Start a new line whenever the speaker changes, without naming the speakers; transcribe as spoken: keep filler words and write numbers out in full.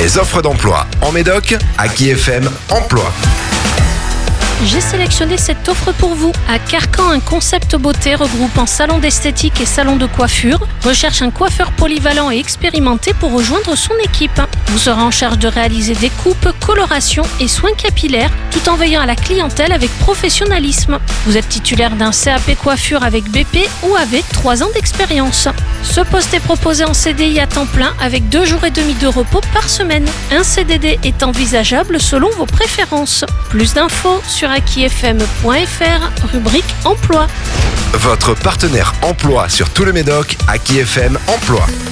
Les offres d'emploi en Médoc, Aki F M Emploi.
J'ai sélectionné cette offre pour vous. À Carcan, un concept beauté regroupant salon d'esthétique et salon de coiffure recherche un coiffeur polyvalent et expérimenté pour rejoindre son équipe. Vous serez en charge de réaliser des coupes, colorations et soins capillaires tout en veillant à la clientèle avec professionnalisme. Vous êtes titulaire d'un C A P coiffure avec B P ou avec trois ans d'expérience. Ce poste est proposé en C D I à temps plein avec deux jours et demi de repos par semaine. Un C D D est envisageable selon vos préférences. Plus d'infos sur aki f m point f r, rubrique emploi.
Votre partenaire emploi sur tout le Médoc, Aki F M Emploi.